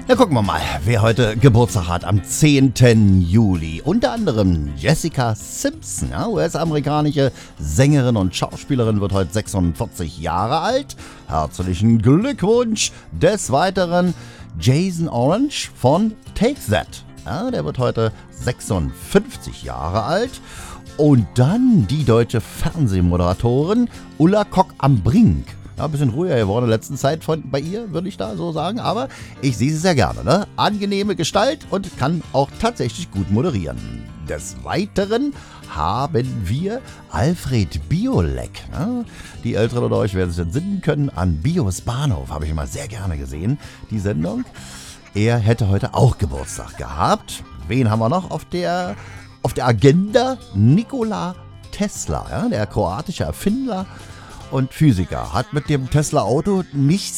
Na, gucken wir mal, wer heute Geburtstag hat am 10. Juli. Unter anderem Jessica Simpson, ja, US-amerikanische Sängerin und Schauspielerin, wird heute 46 Jahre alt. Herzlichen Glückwunsch. Des Weiteren Jason Orange von Take That. Ja, der wird heute 56 Jahre alt. Und dann die deutsche Fernsehmoderatorin Ulla Kock am Brink. Ja, ein bisschen ruhiger geworden in der letzten Zeit bei ihr, würde ich da so sagen. Aber ich sehe sie sehr gerne. Ne? Angenehme Gestalt und kann auch tatsächlich gut moderieren. Des Weiteren haben wir Alfred Biolek. Ne? Die Älteren unter euch werden sich entsinnen können an Bios Bahnhof. Habe ich immer sehr gerne gesehen, die Sendung. Er hätte heute auch Geburtstag gehabt. Wen haben wir noch auf der Agenda? Nikola Tesla, ja? Der kroatische Erfinder und Physiker, hat mit dem Tesla-Auto nichts